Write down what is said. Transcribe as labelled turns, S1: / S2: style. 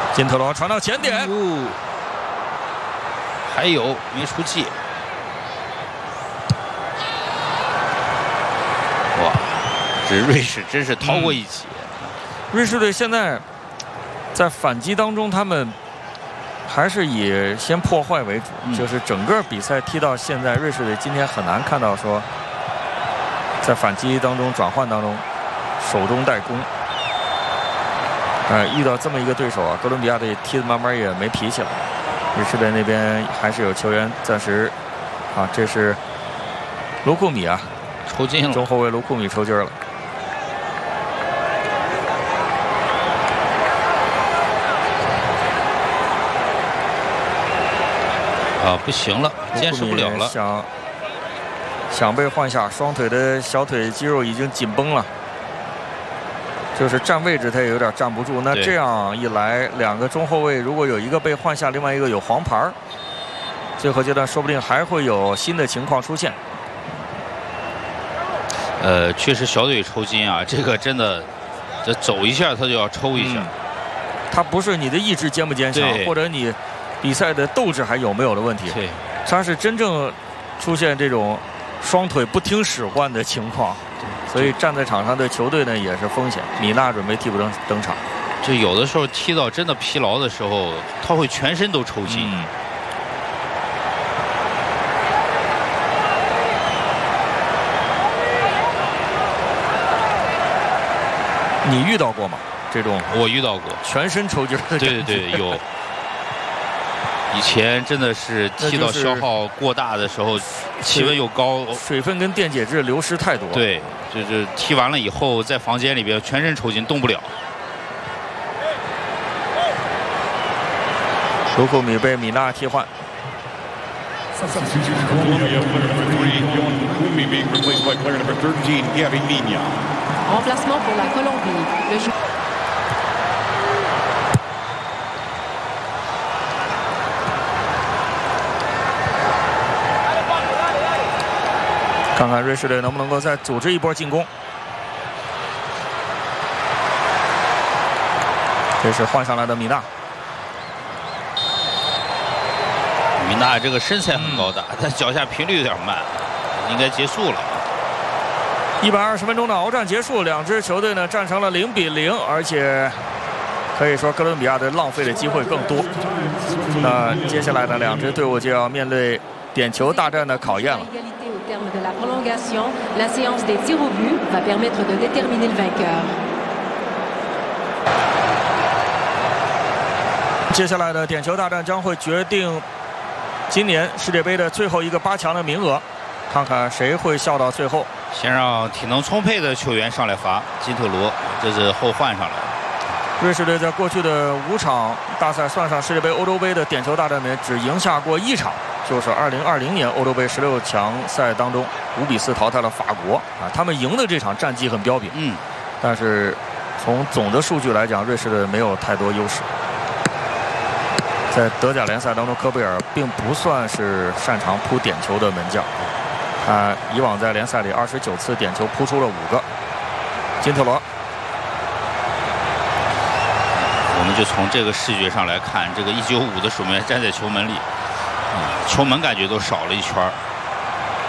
S1: 金特罗传到前点，
S2: 还有没出界。哇，这瑞士真是逃过一劫。
S1: 瑞士队现在在反击当中，他们还是以先破坏为主，就是整个比赛踢到现在，瑞士队今天很难看到说在反击当中、转换当中手中带攻。遇到这么一个对手啊，哥伦比亚队踢的慢慢也没脾气了。瑞士队那边还是有球员暂时啊，这是卢库米啊，
S2: 抽筋了，
S1: 中后卫卢库米抽筋了。
S2: 啊，不行了，坚持不了了。
S1: 想被换下，双腿的小腿肌肉已经紧绷了。就是站位置他也有点站不住，那这样一来，两个中后卫如果有一个被换下，另外一个有黄牌，最后阶段说不定还会有新的情况出现。
S2: 确实小腿抽筋啊，这个真的，这走一下他就要抽一下。
S1: 他不是你的意志坚不坚强，或者你比赛的斗志还有没有的问题，
S2: 对，
S1: 他是真正出现这种双腿不听使唤的情况。所以站在场上对球队呢也是风险。米纳准备替补登场，
S2: 就有的时候踢到真的疲劳的时候，他会全身都抽筋。
S1: 你遇到过吗？这种
S2: 我遇到过，
S1: 全身抽筋的。
S2: 对，有。以前真的是踢到消耗过大的时候，气温又高，
S1: 水分跟电解质流失太多。
S2: 对，就是踢完了以后，在房间里边全身抽筋，动不了。
S1: 卢库米被米纳替换。看看瑞士队能不能够再组织一波进攻。这是换上来的米纳。
S2: 米纳这个身材很高大，但脚下频率有点慢，应该结束了。
S1: 120分钟的鏖战结束，两支球队呢战成了0-0，而且可以说哥伦比亚队浪费的机会更多。那接下来呢，两支队伍就要面对点球大战的考验了。
S3: de la prolongation, la séance des tirs au but va permettre de déterminer le vainqueur.
S1: 接下来的点球大战将会决定今年世界杯的最后一个8强的名额，看看谁会笑到最后。
S2: 先让体能充沛的球员上来罚，金特罗这是后换上来的。
S1: 瑞士队在过去的5场大赛，算上世界杯、欧洲杯的点球大战里面，只赢下过1场。就是2020年欧洲杯16强赛当中5-4淘汰了法国啊，他们赢的这场战绩很彪炳，但是从总的数据来讲，瑞士队没有太多优势。在德甲联赛当中，科贝尔并不算是擅长扑点球的门将，他以往在联赛里29次点球扑出了5个。金特罗，
S2: 我们就从这个视觉上来看，这个195的守门员站在球门里。球门感觉都少了一圈。